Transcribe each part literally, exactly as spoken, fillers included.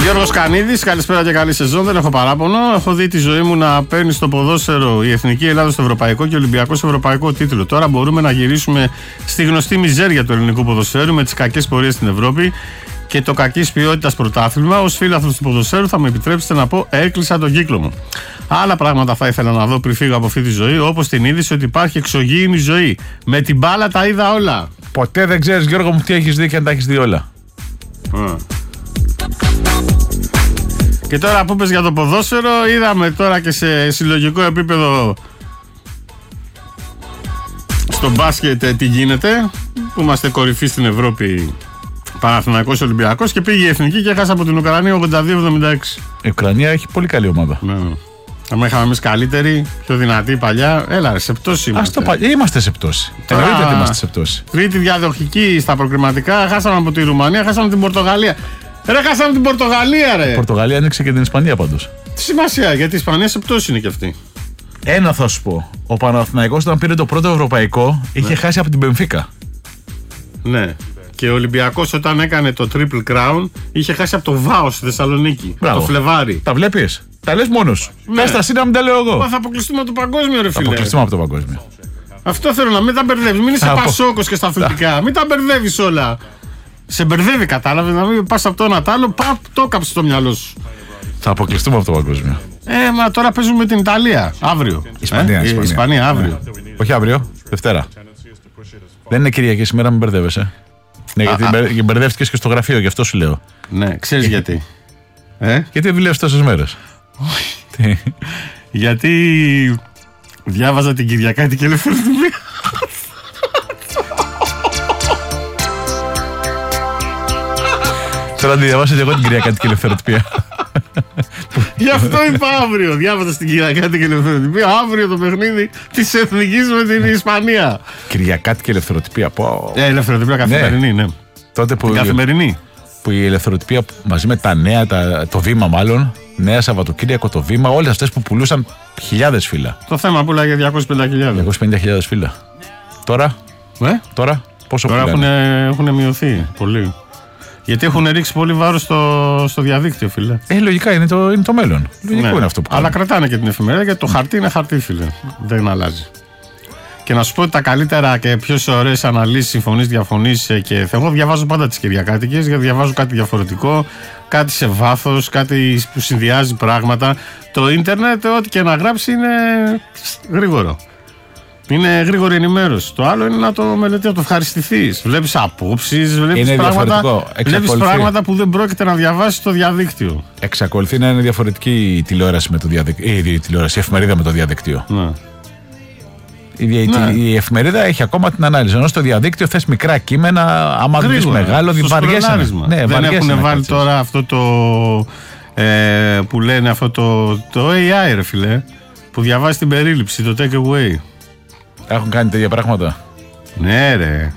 Γιώργος Κανίδης, καλησπέρα και καλή σεζόν. Δεν έχω παράπονο. Έχω δει τη ζωή μου να παίρνει στο ποδόσφαιρο η Εθνική Ελλάδα στο Ευρωπαϊκό και ο Ολυμπιακός στο Ευρωπαϊκό τίτλο. Τώρα μπορούμε να γυρίσουμε στη γνωστή μιζέρια του ελληνικού ποδοσφαίρου με τις κακές πορείες στην Ευρώπη και το κακής ποιότητας πρωτάθλημα. Ως φίλαθλος του ποδοσφαίρου θα μου επιτρέψετε να πω: έκλεισα τον κύκλο μου. Άλλα πράγματα θα ήθελα να δω πριν φύγω από αυτή τη ζωή, όπως την είδηση ότι υπάρχει εξωγήινη ζωή. Με την μπάλα τα είδα όλα. Ποτέ δεν ξέρεις, Γιώργο μου, τι έχεις δει και αν τα έχεις δει όλα. Mm. Και τώρα που πες για το ποδόσφαιρο, είδαμε τώρα και σε συλλογικό επίπεδο στο μπάσκετ τι γίνεται, που είμαστε κορυφή στην Ευρώπη, Παναθηναϊκός Ολυμπιακός, και πήγε η Εθνική και έχασε από την Ουκρανία ογδόντα δύο εβδομήντα έξι. Η Ουκρανία έχει πολύ καλή ομάδα. Ναι. Αν είχαμε εμείς καλύτερη, πιο δυνατή παλιά, έλα ρε, σε πτώση είμαστε. Ας το πα... Είμαστε σε πτώση. Εννοείται ότι είμαστε σε πτώση. Τρίτη διαδοχική στα προκριματικά, χάσαμε από τη Ρουμανία, χάσαμε την Πορτογαλία. Ρε, χάσαμε την Πορτογαλία, ρε! Η Πορτογαλία άνοιξε και την Ισπανία πάντως. Τι σημασία, γιατί η Ισπανία σε πτώση είναι κι αυτή. Ένα θα σου πω. Ο Παναθηναϊκός όταν πήρε το πρώτο ευρωπαϊκό είχε ναι. χάσει από την Μπενφίκα. Ναι. Και ο Ολυμπιακός όταν έκανε το Triple Crown είχε χάσει από το Βάο στη Θεσσαλονίκη. Μπράβο. Το Φλεβάρι. Τα βλέπεις. Τα λες μόνος. Ναι. Πες τα σύνα, μην τα λέω εγώ. Μα θα αποκλειστούμε από το παγκόσμιο, ρε φίλε. Θα αποκλειστούμε από το παγκόσμιο. Αυτό θέλω να μην τα μπερδεύεις. Μην είσαι πασόκος και στα αθλητικά. Μην τα μπερδεύεις όλα. Σε μπερδεύει, κατάλαβε, να μην πας από το ένα τ' άλλο, παπ, το κάψε στο μυαλό σου. Θα αποκλειστούμε από το παγκόσμιο. Ε, μα τώρα παίζουμε την Ιταλία. Αύριο. Ισπανία, ε, Ισπανία. Ισπανία αύριο. Ναι. Όχι αύριο, Δευτέρα. Δεν είναι Κυριακή σήμερα, μην μπερδεύεσαι. Ναι, γιατί μπερδεύτηκες και στο γραφείο, γι' αυτό σου λέω. Ναι, ξέρεις γιατί. Ε? Γιατί δουλεύεις τόσες μέρες. Γιατί διάβαζα την Κυριακάτικη Ελευθεροτυπία. Τώρα τη διαβάσω και εγώ την Κυριακάτικη Ελευθεροτυπία. Γι' αυτό είπα αύριο. Διάβαζα στην Κυριακάτικη Ελευθεροτυπία. Αύριο το παιχνίδι της Εθνικής με την Ισπανία. Κυριακάτικη Ελευθεροτυπία. Πω. Ε, Ελευθεροτυπία καθημερινή, ναι. ναι. Τότε που, καθημερινή. Που η Ελευθεροτυπία μαζί με τα νέα, τα, το Βήμα μάλλον, Νέα Σαββατοκύριακο, το Βήμα, όλες αυτές που πουλούσαν χιλιάδες φύλλα. Το θέμα πουλάγε διακόσιες πενήντα χιλιάδες. διακόσιες πενήντα χιλιάδες φύλλα. Τώρα, ε? τώρα πόσο τώρα έχουν μειωθεί πολύ. Γιατί έχουν ρίξει πολύ βάρος στο, στο διαδίκτυο, φίλε. Ε, λογικά είναι το, είναι το μέλλον. Λογικό ναι. είναι αυτό που κάνουν. Αλλά κρατάνε και την εφημερίδα γιατί το χαρτί είναι χαρτί, φίλε. Δεν αλλάζει. Και να σου πω ότι τα καλύτερα και πιο ωραίες αναλύσεις, συμφωνείς, διαφωνείς και εγώ διαβάζω πάντα τις Κυριακάτικες, γιατί διαβάζω κάτι διαφορετικό, κάτι σε βάθος, κάτι που συνδυάζει πράγματα. Το ίντερνετ, ό,τι και να γράψει είναι γρήγορο. Είναι γρήγορη ενημέρωση. Το άλλο είναι να το μελετήσεις, να το ευχαριστηθείς. Βλέπεις απόψεις, βλέπεις πράγματα, βλέπεις πράγματα που δεν πρόκειται να διαβάσεις στο διαδίκτυο. Εξακολουθεί να είναι διαφορετική η τηλεόραση με το διαδικτύο. Η, τηλεόραση, η εφημερίδα με το διαδίκτυο. Ναι. Η, ναι. η εφημερίδα έχει ακόμα την ανάλυση. Ενώ στο διαδίκτυο θες μικρά κείμενα, άμα δεις μεγάλο, βαριέσαι. Ναι, δεν έχουν βάλει τώρα αυτό το. Ε, που λένε αυτό το, το έι άι, ρε φιλέ, που διαβάζει την περίληψη, το take away. Έχουν κάνει τέτοια πράγματα. Ναι, ρε.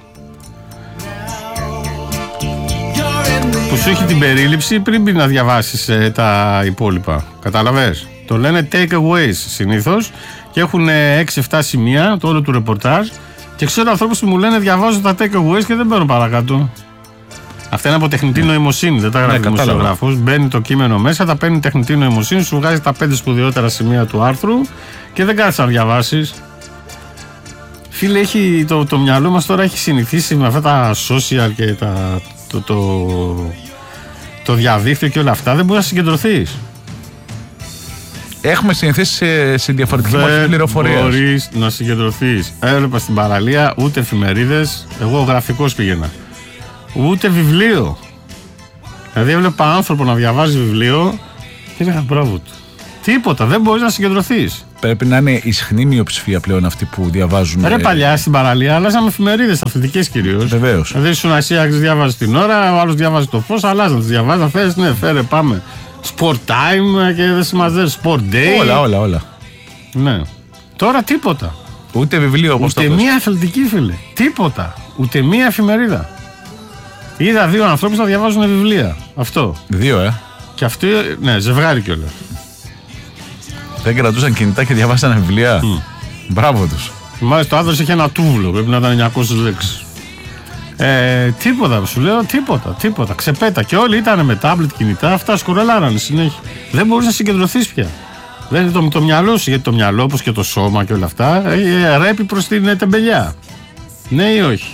Που σου έχει την περίληψη πριν πει να διαβάσεις ε, τα υπόλοιπα. Κατάλαβες. Το λένε take aways συνήθως και έχουν έξι εφτά σημεία το όλο του ρεπορτάζ. Και ξέρω ανθρώπους που μου λένε διαβάζω τα take aways και δεν παίρνω παρακάτω. Αυτά είναι από τεχνητή ναι. νοημοσύνη, δεν τα γράφει ναι, δημοσιογράφος. Μπαίνει το κείμενο μέσα, τα παίρνει τεχνητή νοημοσύνη, σου βγάζει τα πέντε σπουδαιότερα σημεία του άρθρου και δεν κάθεσαι να διαβάσεις. Φίλε, έχει, το, το μυαλό μας τώρα έχει συνηθίσει με αυτά τα social και τα, το, το, το διαδίκτυο και όλα αυτά. Δεν μπορείς να συγκεντρωθείς. Έχουμε συνηθίσει σε, σε διαφορετική μορφή πληροφορίας. Δεν μπορείς να συγκεντρωθείς. Έβλεπα στην παραλία ούτε εφημερίδες, εγώ γραφικός πήγαινα. Ούτε βιβλίο. Δηλαδή έβλεπα άνθρωπο να διαβάζει βιβλίο και έλεγα μπράβο του. Τίποτα, δεν μπορείς να συγκεντρωθείς. Πρέπει να είναι ισχνή μειοψηφία πλέον αυτοί που διαβάζουν. Ρε παλιά στην παραλία αλλάζαμε εφημερίδες, αθλητικές κυρίως. Βεβαίως. Δηλαδή ήσουν εσύ άξιος διάβαζε την ώρα, ο άλλος διάβαζε το φως, αλλάζαν τις διαβάζει. Να φέρεις, ναι, φέρε, πάμε. Sport time και δεν συμμαζεύει Sport day. Όλα, όλα, όλα. Ναι. Τώρα τίποτα. Ούτε βιβλίο όπως το Ούτε μία αθλητική, φίλε. Τίποτα. Ούτε μία εφημερίδα. Είδα δύο ανθρώπους να διαβάζουν βιβλία. Αυτό. Δύο, ε. Και αυτοί, ναι, ζευγάρι κιόλας. Δεν κρατούσαν κινητά και διαβάσαν βιβλία. Mm. Μπράβο τους. Μάλιστα το άδρος είχε ένα τούβλο, πρέπει να ήταν εννιακόσιες λέξεις. Ε, τίποτα, σου λέω, τίποτα, τίποτα. Ξεπέτα. Και όλοι ήταν με τάμπλετ, κινητά, αυτά σκουρελάρανε συνέχεια. Δεν μπορείς να συγκεντρωθείς πια. Δεν το, το μυαλό σου, γιατί το μυαλό, όπως και το σώμα και όλα αυτά, ε, ρέπει προς την ε, τεμπελιά. Ναι ή όχι?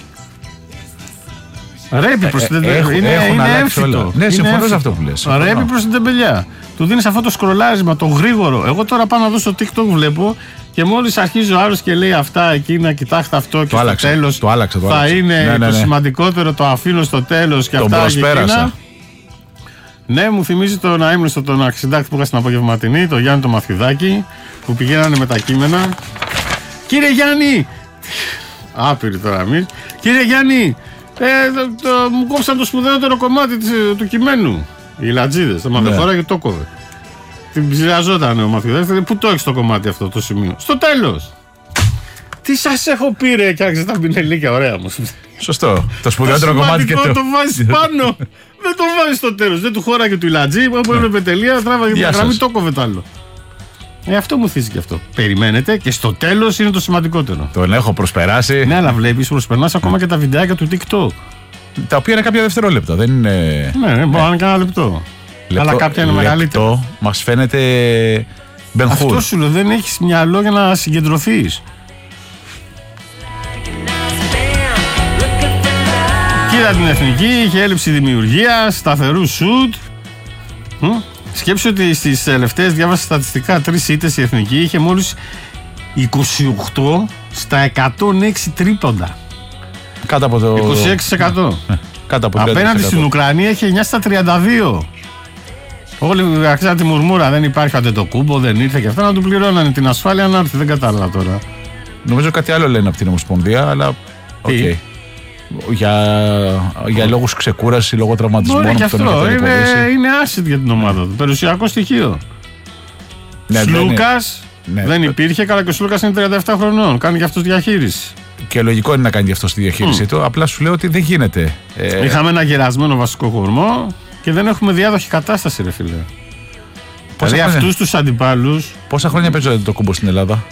Ρέπει προς την τεμπελιά. Έχουν, είναι έχουν είναι αλλάξει όλα. Ναι, συμφωνώ σε αυτό που λες. Ρέπει προς την τεμπελιά. Του δίνεις αυτό το σκρολάρισμα, το γρήγορο. Εγώ τώρα πάω να δω στο TikTok, βλέπω. Και μόλις αρχίζει ο άλλος και λέει αυτά, εκείνα, κοιτάξτε αυτό και το στο άλλαξε, τέλος το άλλαξε, το θα άλλαξε. είναι ναι, ναι, ναι. το σημαντικότερο, το αφήνω στο τέλος και τον αυτά και εκείνα. Ναι, μου θυμίζει τον αείμνηστο τον αξιντάκτη που είχα στην απογευματινή, τον Γιάννη το Μαθιουδάκη, που πηγαίνανε με τα κείμενα. Κύριε Γιάννη! Άπειρη τώρα μη. Κύριε Γιάννη! Ε, το, το, μου κόψαν το σπουδαιότερο κομμάτι της, του κειμένου. Οι λατζίδες, το μαθεφορά και το κόβε. Την ψηλαζόταν ο Μαθιουδάκης. Πού το έχεις το κομμάτι αυτό το σημείο? Στο τέλος. Τι σας έχω πει ρε, και άρχισε τα πινελίκια, ωραία μου. Σωστό. Το σπουδαιότερο κομμάτι και το. Το βάζεις πάνω. Δεν το βάζεις στο τέλος. Δεν του χώραγε του Ιλατζή. Όπου έπρεπε τελεία, τράβαγε την γραμμή, το κόβε τ' άλλο. Ε, αυτό μου θύζει και αυτό. Περιμένετε και στο τέλος είναι το σημαντικότερο. Τον έχω προσπεράσει. Ναι, αλλά βλέπεις, προσπερνάς ακόμα και τα βιντεάκια του TikTok. Τα οποία είναι κάποια δευτερόλεπτα. Δεν είναι. Ναι, ναι, μπορεί να είναι κανένα λεπτό. Λεπτό, αλλά κάποια είναι μεγαλύτερα. Αυτό μας φαίνεται μπενχούρ. Αυτό σου λέω, δεν έχεις μυαλό για να συγκεντρωθείς. Κοίτα την εθνική, είχε έλλειψη δημιουργίας, σταθερού σουτ. Σκέψου ότι στις τελευταίες, διάβασα στατιστικά, τρεις ήττες η εθνική, είχε μόλις είκοσι οκτώ στα εκατόν έξι τρίποντα. Κάτω από το είκοσι έξι τοις εκατό. Κάτω από απέναντι στην Ουκρανία είχε εννιά στα τριάντα δύο. Όλοι αξίζαν τη μουρμούρα, δεν υπάρχει Αντετοκούμπο, δεν ήρθε και αυτά, να του πληρώνανε την ασφάλεια να έρθει, δεν κατάλαβα τώρα. Νομίζω κάτι άλλο λένε από την Ομοσπονδία, αλλά οκ. Okay. Για, για λόγους ξεκούραση, λόγω τραυματισμών. Μπορεί και αυτό, είναι, είναι asset για την ομάδα του, περιουσιακό στοιχείο. Ναι, Σλούκας δεν, ναι, δεν υπήρχε, καλά και ο Σλούκας είναι τριάντα επτά χρονών, κάνει και αυτός διαχείριση. Και λογικό είναι να κάνει και αυτό τη διαχείρισή mm. του, απλά σου λέω ότι δεν γίνεται. Ε... Είχαμε ένα γερασμένο βασικό κορμό και δεν έχουμε διάδοχη κατάσταση, ρε φίλε. Πόσα δηλαδή αυτούς τους αντιπάλους. Πόσα χρόνια παίζεται το κούμπο στην Ελλάδα,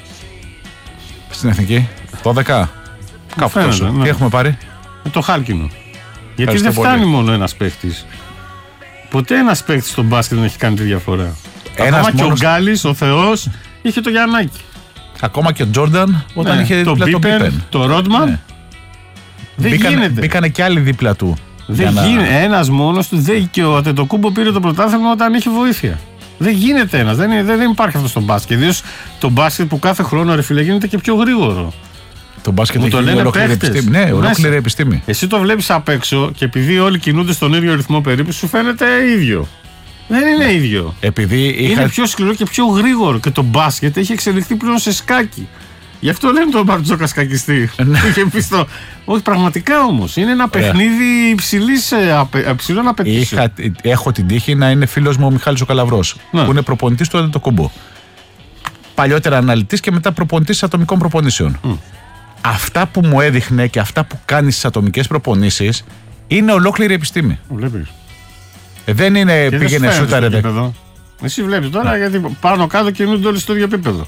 στην εθνική? δώδεκα. Κάπου τόσο. Ναι. Τι έχουμε πάρει? Με το χάλκινο. Γιατί δεν πολύ. Φτάνει μόνο ένας παίχτης. Ποτέ ένας παίχτης στον μπάσκετ δεν έχει κάνει τη διαφορά. Ένας Ακόμα μόνος... και ο Γκάλης, ο Θεός, είχε το Γιαννάκη. Ακόμα και ο Τζόρνταν όταν ναι, είχε το δίπλα Μπίπερ, το Πίπεν. Το Ρότμαν. Ναι. Δεν μπήκανε, γίνεται. Μπήκανε και άλλοι δίπλα του. Δεν να... γίνεται. Ένας μόνος του. Δεν... Και ο Αντετοκούμπο πήρε το πρωτάθλημα όταν είχε βοήθεια. Δεν γίνεται ένας. Δεν, δεν, δεν υπάρχει αυτό στο μπάσκετ. Ιδίως το μπάσκετ που κάθε χρόνο, ρε φίλε, γίνεται και πιο γρήγορο. Το μπάσκετ έχει ολόκληρη επιστήμη. Ναι, ολόκληρη επιστήμη. Εσύ το βλέπεις απ' έξω και επειδή όλοι κινούνται στον ίδιο ρυθμό περίπου, σου φαίνεται ίδιο. Δεν είναι ναι. ίδιο. Επειδή είχα... Είναι πιο σκληρό και πιο γρήγορο. Και το μπάσκετ έχει εξελιχθεί πλέον σε σκάκι. Γι' αυτό λένε τον Μπαρτζόκα σκακιστή. στο... Όχι, πραγματικά όμως. Είναι ένα παιχνίδι υψηλών απαιτήσεων. Έχω την τύχη να είναι φίλος μου ο Μιχάλης ο Καλαβρός, ναι. που είναι προπονητής του Αντετοκούμπο. Παλιότερα αναλυτής και μετά προπονητής ατομικών προπονήσεων. Mm. Αυτά που μου έδειχνε και αυτά που κάνει στις ατομικές προπονήσεις είναι ολόκληρη επιστήμη. Βλέπεις. Ε, δεν είναι και πήγαινε σούταρε. Εσύ βλέπεις τώρα, ναι. γιατί πάνω κάτω κινούνται όλοι στο ίδιο επίπεδο.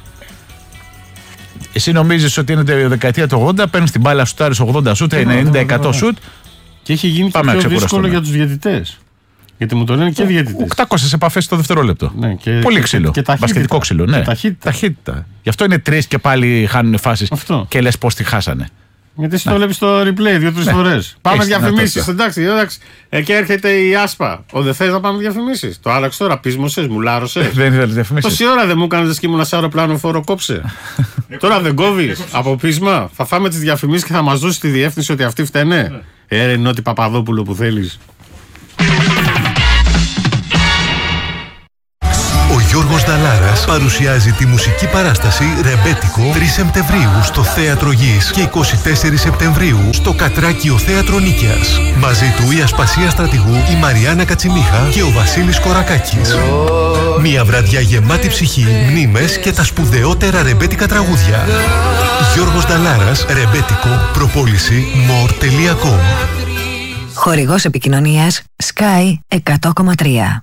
Εσύ νομίζεις ότι είναι τη δεκαετία του ογδόντα, παίρνεις την μπάλα, σουτάρεις ογδόντα σούτ, ενενήντα τοις εκατό σούτ. Και έχει γίνει και πιο δύσκολο για τους διαιτητές. Γιατί μου το λένε και διαιτητές. οκτακόσιες επαφές το δευτερόλεπτο. Ναι, και, πολύ ξύλο. Και, και μπασκετικό ξύλο. Ναι. Ταχύτητα. ταχύτητα. Γι' αυτό είναι τρεις και πάλι χάνουν φάσεις. Και λες πώς τη χάσανε. Γιατί εσύ το βλέπεις στο replay δύο-τρεις ναι. φορές. Πάμε διαφημίσεις. Εντάξει, εντάξει. Εκεί έρχεται η Άσπα. Ο δεν θες να πάμε διαφημίσεις. Το άλλαξε τώρα. Πείσμωσες, μου λάρωσες. Δεν ήθελες διαφημίσεις. Τόση ώρα δεν μου έκανες και ήμουν σε αεροπλάνο φόρο, κόψε. Τώρα δεν κόβεις από πείσμα. Θα φάμε τις διαφημίσεις και θα μας δώσεις τη διεύθυνση ότι αυτοί φταίνε. Ε, ρε Νότι Παπαδόπουλο που θέλεις. Ο Γιώργος Νταλάρας παρουσιάζει τη μουσική παράσταση Ρεμπέτικο τρεις Σεπτεμβρίου στο Θέατρο Γης και εικοστή τέταρτη Σεπτεμβρίου στο Κατράκιο Θέατρο Νίκαιας. Μαζί του η Ασπασία Στρατηγού, η Μαριάννα Κατσιμίχα και ο Βασίλης Κορακάκης. Μια βραδιά γεμάτη ψυχή, μνήμες και τα σπουδαιότερα ρεμπέτικα τραγούδια. Γιώργος Νταλάρας, Ρεμπέτικο, προπόληση more τελεία com. Χορηγός επικοινωνίας Sky εκατό κόμμα τρία.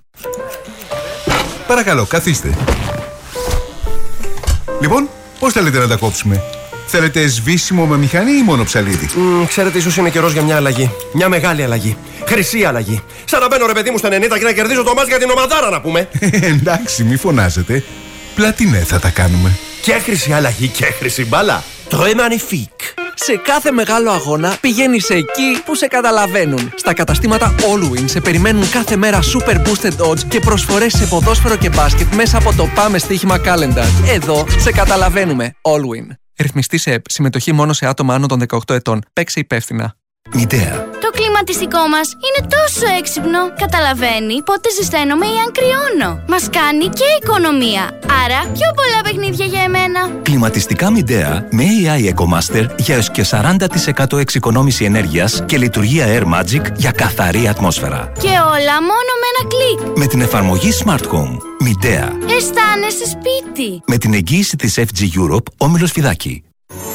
Παρακαλώ, καθίστε. Λοιπόν, πώς θέλετε να τα κόψουμε? Θέλετε σβήσιμο με μηχανή ή μόνο ψαλίδι? Mm, ξέρετε, ίσως είναι καιρός για μια αλλαγή. Μια μεγάλη αλλαγή. Χρυσή αλλαγή. Σαν να μπαίνω ρε παιδί μου στα ενενήντα και να κερδίζω το μάτς για την ομαδάρα, να πούμε. Εντάξει, μη φωνάζετε. Πλατινέ θα τα κάνουμε. Και χρυσή αλλαγή και χρυσή μπάλα. Très magnifique. Σε κάθε μεγάλο αγώνα πηγαίνεις εκεί που σε καταλαβαίνουν. Στα καταστήματα Allwin σε περιμένουν κάθε μέρα Super Boosted Odds και προσφορές σε ποδόσφαιρο και μπάσκετ μέσα από το Πάμε Στοίχημα Calendar. Εδώ σε καταλαβαίνουμε. Allwin. Ρυθμιστή σε ΕΠ. Συμμετοχή μόνο σε άτομα άνω των δεκαοκτώ ετών. Παίξε υπεύθυνα. Μητέα. Το κλιματιστικό μας είναι τόσο έξυπνο. Καταλαβαίνει πότε ζεσταίνομαι ή αν κρυώνω. Μας κάνει και οικονομία. Άρα πιο πολλά παιχνίδια για εμένα. Κλιματιστικά Midea με έι άι EcoMaster για έως και σαράντα τοις εκατό εξοικονόμηση ενέργειας και λειτουργία Air Magic για καθαρή ατμόσφαιρα. Και όλα μόνο με ένα κλικ. Με την εφαρμογή Smart Home. Midea. Αισθάνεσαι σπίτι. Με την εγγύηση της εφ τζι Europe, Όμιλος Φιδάκη.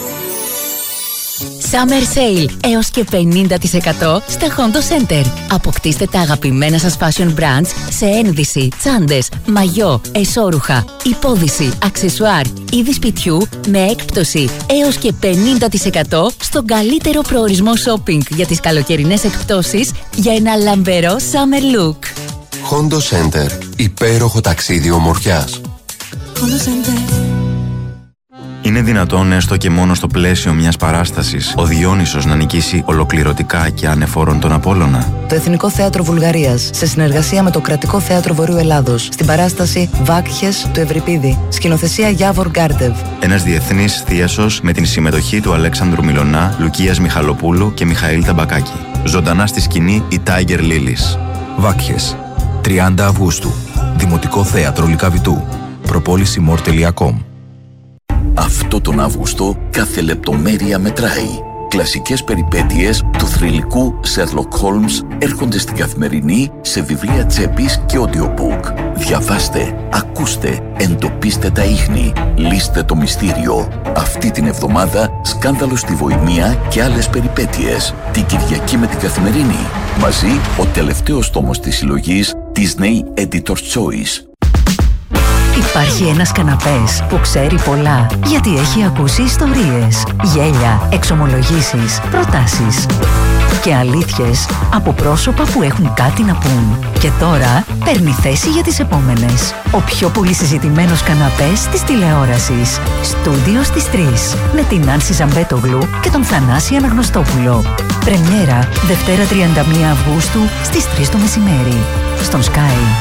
Summer Sale έως και πενήντα τοις εκατό στα Hondo Center. Αποκτήστε τα αγαπημένα σας fashion brands σε ένδυση, τσάντες, μαγιό, εσώρουχα, υπόδυση, αξεσουάρ, είδη σπιτιού με έκπτωση έως και πενήντα τοις εκατό στον καλύτερο προορισμό shopping για τις καλοκαιρινές εκπτώσεις για ένα λαμπερό summer look. Hondo Center. Υπέροχο ταξίδι ομορφιάς. Hondo Center. Είναι δυνατόν έστω και μόνο στο πλαίσιο μιας παράστασης ο Διόνυσος να νικήσει ολοκληρωτικά και ανεφόρον τον Απόλλωνα? Το Εθνικό Θέατρο Βουλγαρίας, σε συνεργασία με το Κρατικό Θέατρο Βορείου Ελλάδος, στην παράσταση Βάκχες του Ευρυπίδη, σκηνοθεσία Γιάβορ Γκάρντεβ. Ένας διεθνής θίασος με την συμμετοχή του Αλέξανδρου Μιλωνά, Λουκίας Μιχαλοπούλου και Μιχαήλ Ταμπακάκη. Ζωντανά στη σκηνή η Tiger Lilies. Βάκχες, τριάντα Αυγούστου, Δημοτικό Θέατρο Λυκαβητού. προπόληση μορ τελεία κομ. Αυτό τον Αύγουστο κάθε λεπτομέρεια μετράει. Κλασικές περιπέτειες του θρυλικού Sherlock Holmes έρχονται στην Καθημερινή σε βιβλία τσέπης και audiobook. Διαβάστε, ακούστε, εντοπίστε τα ίχνη, λύστε το μυστήριο. Αυτή την εβδομάδα σκάνδαλο στη Βοημία και άλλες περιπέτειες. Την Κυριακή με την Καθημερινή. Μαζί ο τελευταίος τόμος της συλλογής Disney Editor's Choice. Υπάρχει ένας καναπές που ξέρει πολλά, γιατί έχει ακούσει ιστορίες, γέλια, εξομολογήσεις, προτάσεις και αλήθειες από πρόσωπα που έχουν κάτι να πούν. Και τώρα παίρνει θέση για τις επόμενες. Ο πιο πολύ συζητημένος καναπές της τηλεόρασης. Στούντιο στις τρεις. Με την Άνση Ζαμπέτογλου και τον Θανάση Αναγνωστόπουλο. Πρεμιέρα Δευτέρα τριάντα μία Αυγούστου στις τρεις το μεσημέρι. Στον Sky.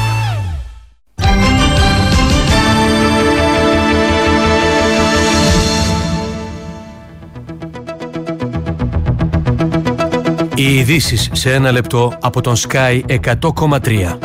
Οι ειδήσεις σε ένα λεπτό από τον Sky εκατό κόμμα τρία.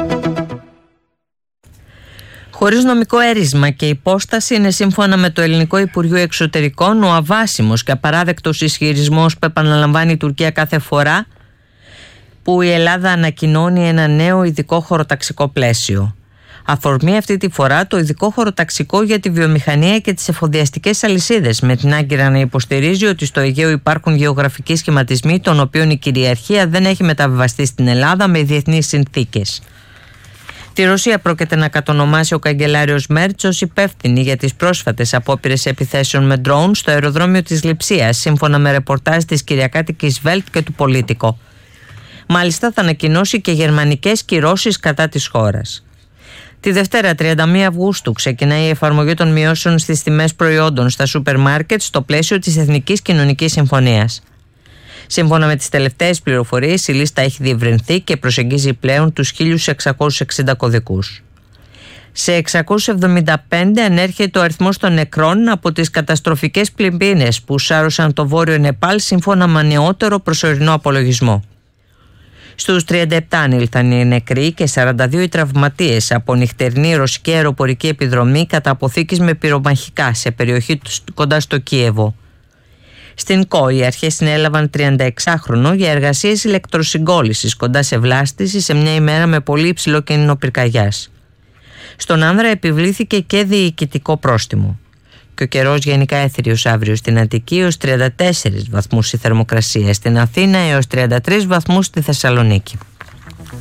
Χωρίς νομικό έρισμα και υπόσταση, είναι σύμφωνα με το Ελληνικό Υπουργείο Εξωτερικών ο αβάσιμος και απαράδεκτος ισχυρισμός που επαναλαμβάνει η Τουρκία κάθε φορά που η Ελλάδα ανακοινώνει ένα νέο ειδικό χωροταξικό πλαίσιο. Αφορμή αυτή τη φορά το ειδικό χωροταξικό για τη βιομηχανία και τις εφοδιαστικές αλυσίδες, με την Άγκυρα να υποστηρίζει ότι στο Αιγαίο υπάρχουν γεωγραφικοί σχηματισμοί των οποίων η κυριαρχία δεν έχει μεταβιβαστεί στην Ελλάδα με διεθνείς συνθήκες. Τη Ρωσία πρόκειται να κατονομάσει ο καγκελάριος Μέρτς ως υπεύθυνη για τις πρόσφατες απόπειρες επιθέσεων με ντρόουν στο αεροδρόμιο της Λειψίας, σύμφωνα με ρεπορτάζ της κυριακάτικης Βέλτ και του Πολίτικο. Μάλιστα θα ανακοινώσει και γερμανικές κυρώσεις κατά της χώρας. Τη Δευτέρα τριάντα μία Αυγούστου ξεκινάει η εφαρμογή των μειώσεων στις τιμές προϊόντων στα σούπερ μάρκετ στο πλαίσιο της Εθνικής Κοινωνικής Συμφωνίας. Σύμφωνα με τις τελευταίες πληροφορίες, η λίστα έχει διευρυνθεί και προσεγγίζει πλέον τους χίλιους εξακόσιους εξήντα κωδικούς. Σε εξακόσιους εβδομήντα πέντε ανέρχεται ο αριθμός των νεκρών από τις καταστροφικές πλημμύρες που σάρωσαν το βόρειο Νεπάλ, σύμφωνα με νεότερο προσωρινό απολογισμό. Στους τριάντα επτά ανήλθαν οι νεκροί και σαράντα δύο οι τραυματίες από νυχτερινή ρωσική αεροπορική επιδρομή κατά αποθήκης με πυρομαχικά σε περιοχή κοντά στο Κίεβο. Στην ΚΟ οι αρχές συνέλαβαν τριανταεξάχρονο για εργασίες ηλεκτροσυγκόλλησης κοντά σε βλάστηση σε μια ημέρα με πολύ υψηλό κίνδυνο πυρκαγιάς. Στον άνδρα επιβλήθηκε και διοικητικό πρόστιμο. Και ο καιρός γενικά έθριος αύριο στην Αττική έως τριάντα τέσσερις βαθμούς η θερμοκρασία, στην Αθήνα έως τριάντα τρεις βαθμούς στη Θεσσαλονίκη.